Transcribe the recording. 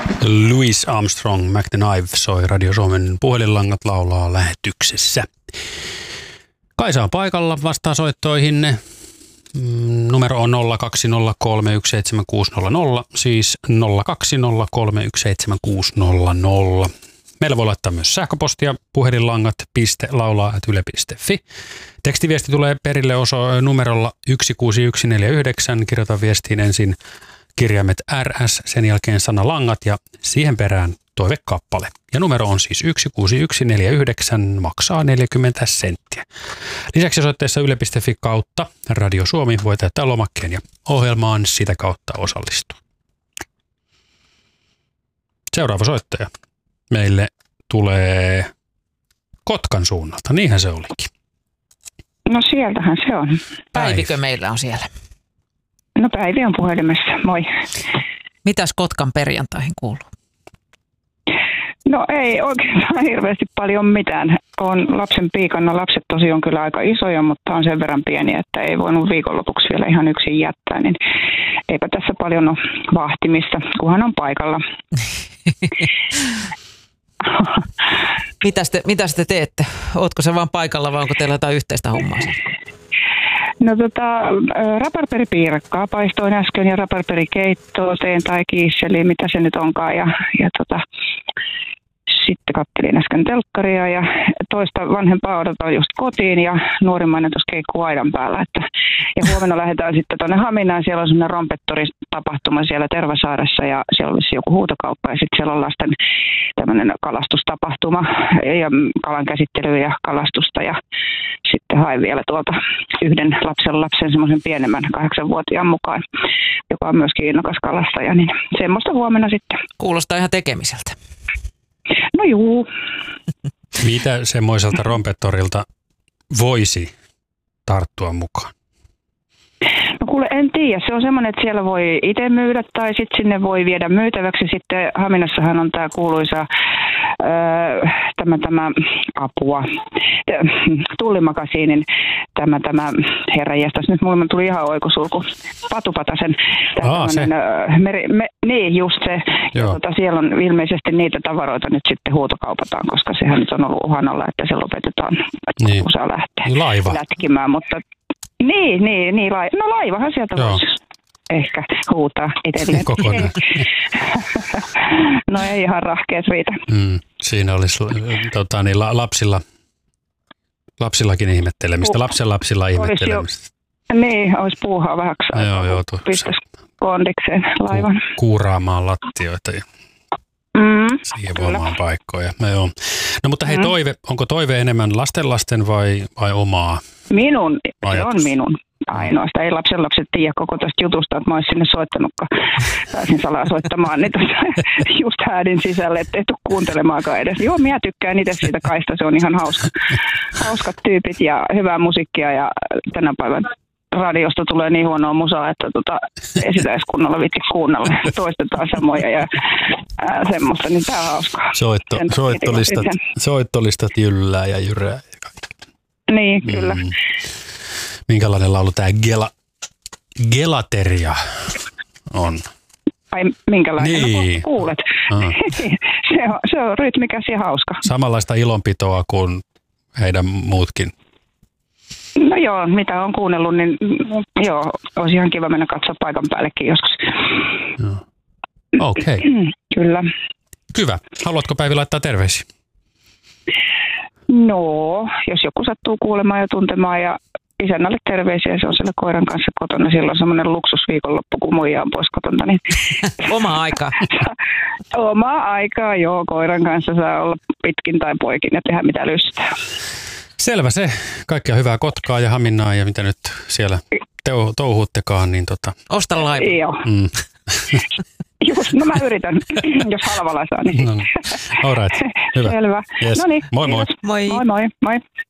Louis Armstrong, Mac the Knife soi Radio Suomen puhelinlangat laulaa lähetyksessä. Kaisa on paikalla, vastaa soittoihin. Numero on 020317600, siis 020317600. Meillä voi laittaa myös sähköpostia puhelinlangat.laulaa@yle.fi. Tekstiviesti tulee perille numerolla 16149. Kirjoita viestiin ensin kirjaimet RS, sen jälkeen sana langat ja siihen perään toivekappale. Ja numero on siis 16149, maksaa 40 senttiä. Lisäksi osoitteessa yle.fi kautta Radio Suomi voi täyttää lomakkeen ja ohjelmaan sitä kautta osallistua. Seuraava soittaja meille tulee Kotkan suunnalta, niinhän se olikin. No sieltähän se on. Päivikö meillä on siellä? No Päivi on puhelimessa, moi. Mitäs Kotkan perjantaihin kuuluu? No ei oikeastaan hirveästi paljon mitään. On lapsen piikana. Lapset tosi on kyllä aika isoja, mutta on sen verran pieniä, että ei voinut viikonlopuksi vielä ihan yksin jättää. Niin eipä tässä paljon ole vahtimista, kunhan on paikalla. Mitä te teette? Ootko se vaan paikalla vai onko teillä jotain yhteistä hommaa? No raparperipiirakkaa paistoin äsken ja raparperikeittoa teen tai kiisseli, mitä se nyt onkaan. Ja sitten kattelin äsken telkkaria ja toista vanhempaa odotan just kotiin ja nuorimmainen tuossa keikkuu aidan päällä. Ja huomenna lähdetään sitten tuonne Haminaan, siellä on semmoinen rompettoritapahtuma siellä Tervasaaressa ja siellä olisi joku huutokauppa ja sitten siellä on lasten tämmöinen kalastustapahtuma ja kalan käsittelyä ja kalastusta ja sitten hain vielä tuolta yhden lapsen semmoisen pienemmän 8-vuotiaan mukaan, joka on myöskin innokas kalastaja, niin semmoista huomenna sitten. Kuulostaa ihan tekemiseltä. No juu. Mitä semmoiselta rompettorilta voisi tarttua mukaan? No kuule, en tiedä. Se on semmoinen, että siellä voi itse myydä tai sitten sinne voi viedä myytäväksi. Sitten Haminassahan on tämä kuuluisa tämä apua, Tullimakasiinin tämä herranjestas. Nyt mulle tuli ihan oikosulku. Patupatasen. Niin, just se. Ja siellä on ilmeisesti niitä tavaroita nyt sitten huutokaupataan, koska sehän nyt on ollut uhan alla, että se lopetetaan, että osaa lähteä lätkimään. Mutta niin. No laivahan sieltä voisi ehkä huutaa itselleen. Kokonaan. No ei ihan rahkeet riitä. Siinä olisi lapsillakin ihmettelemistä, lapsilla ihmettelemistä. Olisi puuhaa vähäksi aikaa. Joo, pistäisi kondikseen laivan. Kuuraamaan lattioita ja siihen voimaan paikkoja. No mutta hei, onko toive enemmän lasten vai omaa? Minun, se on minun ainoastaan. Ei lapset tiedä koko tästä jutusta, että mä olisin sinne soittanutkaan. Pääsin salaa soittamaan, niin just häädin sisälle, ettei tule kuuntelemaankaan edes. Joo, minä tykkään itse siitä Kaista, se on ihan hauska. Hauskat tyypit ja hyvää musiikkia ja tänä päivän radiosta tulee niin huonoa musaa, että ei sitä edes kunnolla viitsi kuunnella. Toistetaan samoja ja semmoista, niin tää on hauskaa. Soittolistat jyllää ja jyrää. Niin, kyllä. Minkälainen laulu tämä Gelateria on? Ai minkälainen? Niin. No, kuulet. se on rytmikäs ja hauska. Samanlaista ilonpitoa kuin heidän muutkin. No joo, mitä on kuunnellut, niin joo, olisi ihan kiva mennä katsoa paikan päällekin joskus. Okei. Kyllä. Hyvä. Haluatko Päivi laittaa terveisiä? No, jos joku sattuu kuulemaan ja tuntemaan ja isännälle terveisiä, se on siellä koiran kanssa kotona. Silloin on semmoinen luksusviikonloppu, kun muija on pois kotona. Niin Omaa aikaa. Omaa aikaa, joo. Koiran kanssa saa olla pitkin tai poikin ja tehdä mitä lystää. Selvä se. Kaikkea hyvää Kotkaa ja Haminaa ja mitä nyt siellä touhuuttekaan. Niin Osta laiva. Joo. Just, no mä yritän, jos halvalla saa. Niin. No. All right. Hyvä. Selvä. Yes. No niin. Moi moi. Moi. Moi.